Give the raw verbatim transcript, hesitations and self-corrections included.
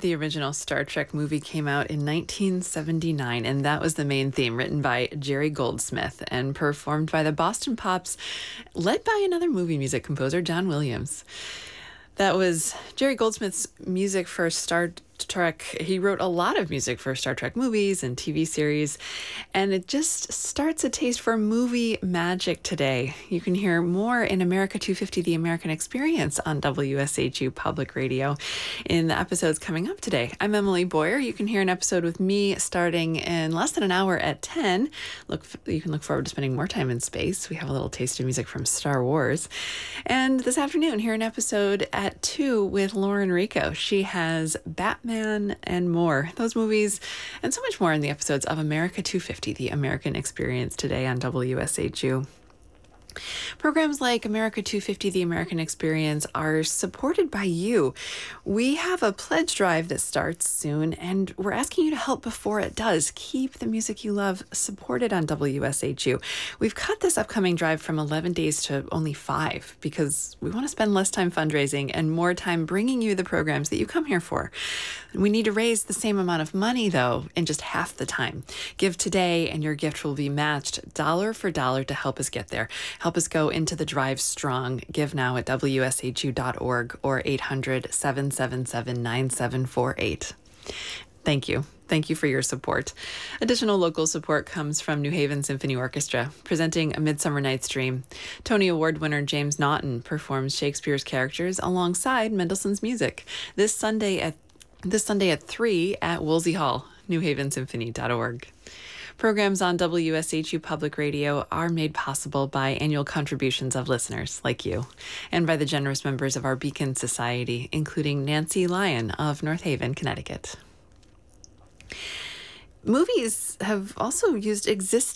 The original Star Trek movie came out in nineteen seventy-nine, and that was the main theme, written by Jerry Goldsmith and performed by the Boston Pops, led by another movie music composer, John Williams. That was Jerry Goldsmith's music for Star Trek. He wrote a lot of music for Star Trek movies and T V series, and it just starts a taste for movie magic today. You can hear more in America two fifty, The American Experience on W S H U Public Radio in the episodes coming up today. I'm Emily Boyer. You can hear an episode with me starting in less than an hour at ten. Look, you can look forward to spending more time in space. We have a little taste of music from Star Wars. And this afternoon, hear an episode at two with Lauren Rico. She has Batman and more. Those movies and so much more in the episodes of America two fifty, The American Experience today on W S H U. Programs like America two fifty, The American Experience are supported by you. We have a pledge drive that starts soon, and we're asking you to help before it does. Keep the music you love supported on W S H U. We've cut this upcoming drive from eleven days to only five because we want to spend less time fundraising and more time bringing you the programs that you come here for. We need to raise the same amount of money, though, in just half the time. Give today, and your gift will be matched dollar for dollar to help us get there. Help us go into the drive strong. Give now at W S H U dot org or eight hundred, seven seven seven, nine seven four eight. Thank you. Thank you for your support. Additional local support comes from New Haven Symphony Orchestra, presenting A Midsummer Night's Dream. Tony Award winner James Naughton performs Shakespeare's characters alongside Mendelssohn's music this Sunday at this Sunday at three at Woolsey Hall, new haven symphony dot org. Programs on W S H U Public Radio are made possible by annual contributions of listeners like you and by the generous members of our Beacon Society, including Nancy Lyon of North Haven, Connecticut. Movies have also used existing